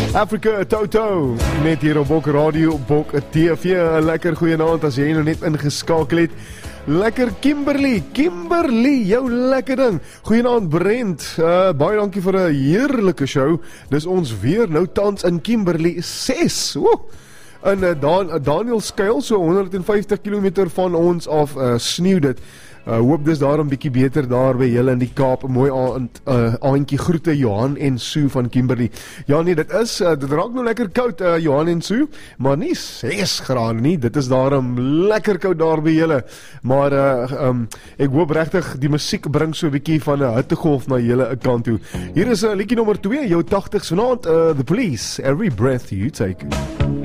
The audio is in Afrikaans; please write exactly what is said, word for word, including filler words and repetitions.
Africa Toto, net hier op Bok Radio, Bok T V. Lekker goeienaand as jy nou net ingeskakel het. Lekker Kimberley, Kimberley, jou lekker ding. Goeienaand Brent, uh, baie dankie vir 'n heerlike show. Dis ons weer nou tans in Kimberley ses. Woe! En uh, Dan, Daniel skuil so honderd en vyftig kilometer van ons af, uh, sneeu dit. Uh, hoop dis daar 'n bietjie beter daar by julle in die Kaap. 'n Mooi aand, uh, aandjie groete Johan en Sue van Kimberley. Ja nee, dit is uh, dit raak nou lekker koud, uh, Johan en Sue, maar nie ses grade nie. Dit is daarom lekker koud daar by julle. Maar uh, um, ek hoop regtig die musiek bring so 'n bietjie van 'n hittegolf na julle kant toe. Hier is 'n uh, liedjie nommer twee, jou tagtigs vanaand, uh, The Police, Every Breath You Take.